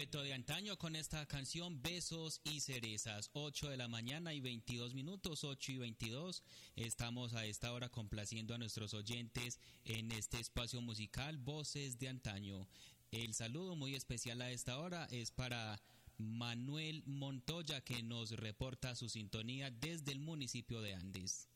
Dueto de antaño con esta canción Besos y Cerezas, 8 de la mañana y 22 minutos, 8 y 22. Estamos a esta hora complaciendo a nuestros oyentes en este espacio musical Voces de Antaño. El saludo muy especial a esta hora es para Manuel Montoya, que nos reporta su sintonía desde el municipio de Andes.